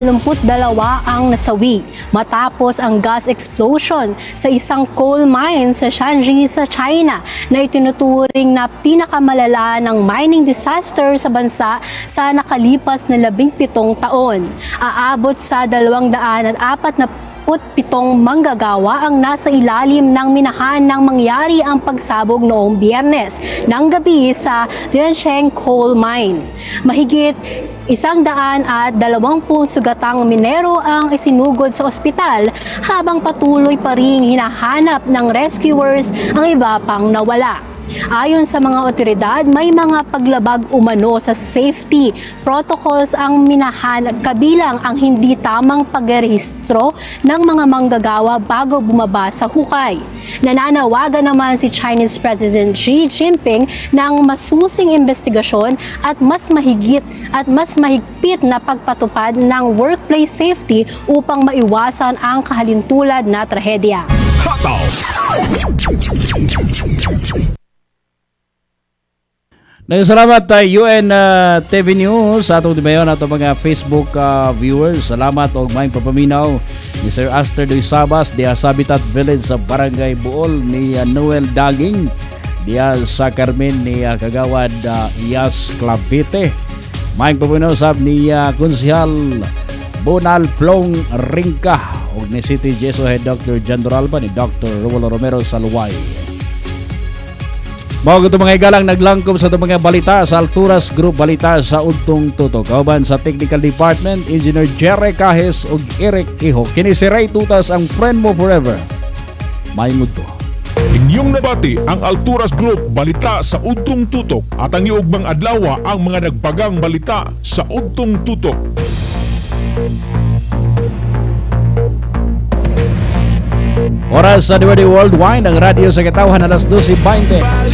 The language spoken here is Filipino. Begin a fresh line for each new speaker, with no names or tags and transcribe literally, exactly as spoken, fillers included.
dalawa ang nasawi matapos ang gas explosion sa isang coal mine sa Shanxi sa China na itinuturing na pinakamalala ng mining disaster sa bansa sa nakalipas na labing pitong taon. Aabot sa dalawang daan at apat na pitong manggagawa ang nasa ilalim ng minahan nang mangyari ang pagsabog noong Biyernes ng gabi sa Liansheng Coal Mine. Mahigit isang daan at dalawampung sugatang minero ang isinugod sa ospital habang patuloy pa ring hinahanap ng rescuers ang iba pang nawala. Ayon sa mga otoridad, may mga paglabag umano sa safety protocols ang minahan at kabilang ang hindi tamang pagrehistro ng mga manggagawa bago bumaba sa hukay. Nananawagan naman si Chinese President Xi Jinping ng masusing investigasyon at mas mahigit at mas mahigpit na pagpatupad ng workplace safety upang maiwasan ang kahalintulad na trahedya.
Salamat tayo U N uh, T V News sa atong dibayon ato mga Facebook uh, viewers. Salamat og maayong papaminaw ni Sir Aster Doy Sabas diya sa Habitat Village sa Barangay Buol ni uh, Noel Daging diya sa Carmen ni uh, Kagawad uh, Iyas Clavite. Maayong papaminaw sab ni uh, Konsehal Bonal Plong Ringka og ni City Jeso Head Doctor John Doralba ni Doctor Rolo Romero Salway. Mga ito mga igalang naglangkom sa ito mga balita sa Alturas Group Balita sa Udtong Tutok. Kauban sa Technical Department, Engineer Jerry Cajes ug Eric Iho. Kini si Ray Tutas ang friend mo forever. May muto.
Inyong nabati ang Alturas Group Balita sa Udtong Tutok at ang iugbang adlaw ang mga nagpagang balita sa Udtong Tutok.
Oras sa Diwadi Worldwide, ang radyo sa Katawhan alas dose twenty.